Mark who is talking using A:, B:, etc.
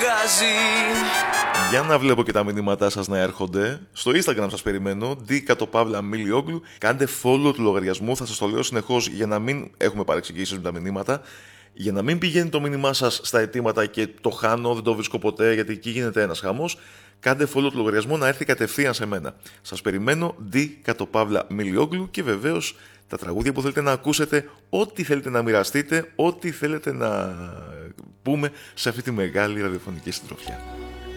A: βγάζει.
B: Για να βλέπω και τα μηνύματά σας να έρχονται. Στο Instagram σας περιμένω, d_Milioglou. Κάντε follow του λογαριασμού, θα σας το λέω συνεχώς για να μην έχουμε παρεξηγήσεις με τα μηνύματα. Για να μην πηγαίνει το μήνυμά σας στα αιτήματα και το χάνω, δεν το βρίσκω ποτέ, γιατί εκεί γίνεται ένας χαμός. Κάντε follow του λογαριασμού να έρθει κατευθείαν σε μένα. Σας περιμένω, d_Milioglou, και βεβαίως τα τραγούδια που θέλετε να ακούσετε, ό,τι θέλετε να μοιραστείτε, ό,τι θέλετε να πούμε σε αυτή τη μεγάλη ραδιοφωνική συντροφιά.